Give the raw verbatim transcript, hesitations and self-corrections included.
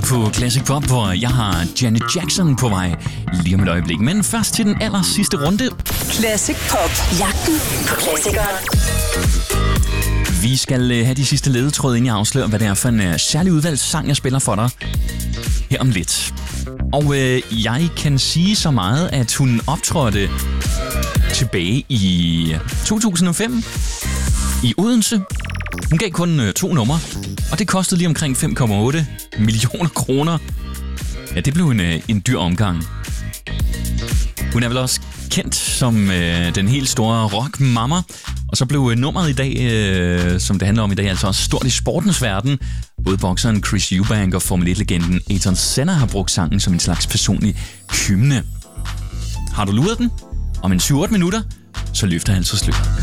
med på Classic Pop, hvor jeg har Janet Jackson på vej lige om et øjeblik. Men først til den aller sidste runde. Classic Pop. Jagten på klassikeren. Vi skal have de sidste ledetråde, inden jeg afslører, hvad det er for en særlig udvalgt sang, jeg spiller for dig her om lidt. Og øh, jeg kan sige så meget, at hun optrådte tilbage i to tusind og fem i Odense. Hun gav kun øh, to numre, og det kostede lige omkring fem komma otte millioner kroner. Ja, det blev en, øh, en dyr omgang. Hun er vel også kendt som øh, den helt store rock-mamma. Og så blev øh, nummeret i dag, øh, som det handler om i dag, altså også stort i sportens verden. Både bokseren Chris Eubank og Formel et-legenden Ayrton Senna har brugt sangen som en slags personlig hymne. Har du luret den? Om en syv otte minutter, så løfter han så sløret.